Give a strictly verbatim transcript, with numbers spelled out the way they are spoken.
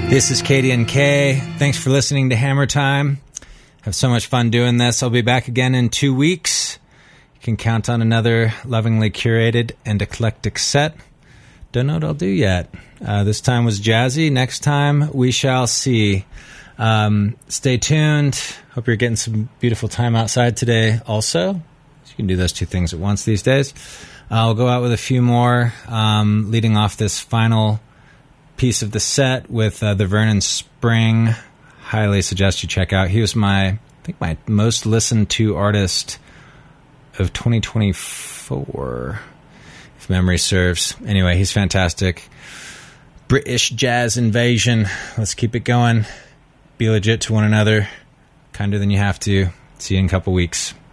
This is Katie and Kay. Thanks for listening to Hammer Time. Have so much fun doing this. I'll be back again in two weeks. You can count on another lovingly curated and eclectic set. Don't know what I'll do yet. Uh, this time was jazzy. Next time, we shall see. Um, stay tuned. Hope you're getting some beautiful time outside today also. You can do those two things at once these days. I'll go out with a few more, um, leading off this final piece of the set with uh, the Vernon Spring. Highly suggest you check out. He was my, I think, my most listened to artist of twenty twenty-four, if memory serves. Anyway, he's fantastic. British jazz invasion. Let's keep it going. Be legit to one another. Kinder than you have to. See you in a couple weeks.